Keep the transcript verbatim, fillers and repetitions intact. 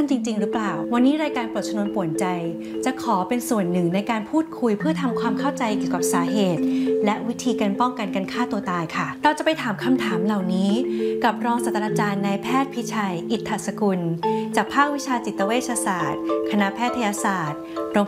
สั้นจริงๆหรือเปล่าวันนี้รายการปลดชนวนป่วนใจจะขอเป็นส่วนหนึ่งในการพูดคุยเพื่อทำความเข้าใจเกี่ยวกับสาเหตุและวิธีการป้องกันการฆ่าตัวตายค่ะเราจะไปถามคำถามเหล่านี้กับรองศาสตราจารย์นายแพทย์พิชัยอิทธสกุลจากภาควิชาจิตเวชศาสตร์คณะแพทยศาสตร์